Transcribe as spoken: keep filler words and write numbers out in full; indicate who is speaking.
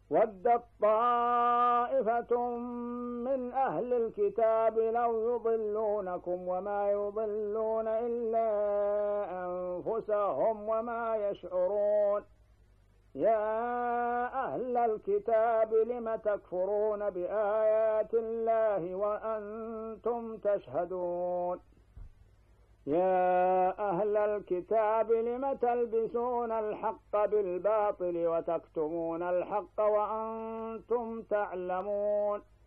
Speaker 1: ودت طائفة من أهل الكتاب لو يضلونكم وما يضلون إلا أنفسهم وما يشعرون. يا أهل الكتاب لم تكفرون بآيات الله وأنتم تشهدون. يا أهل الكتاب لم تلبسون الحق بالباطل وتكتمون الحق وأنتم تعلمون.